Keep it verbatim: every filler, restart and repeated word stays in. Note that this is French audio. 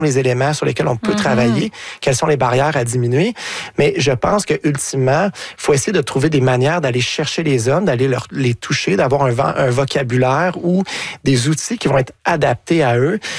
les éléments sur lesquels on peut mm-hmm. travailler, quelles sont les barrières à diminuer. Mais je pense que ultimement, il faut essayer de trouver des manières d'aller chercher les hommes, d'aller leur, les toucher, d'avoir un, un vocabulaire ou des outils qui vont être adaptés à eux.